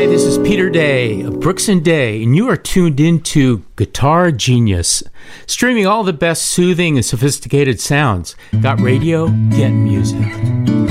This is Peter Day of Brooks and Day, and you are tuned into Guitar Genius, streaming all the best soothing and sophisticated sounds. Got radio? Get music.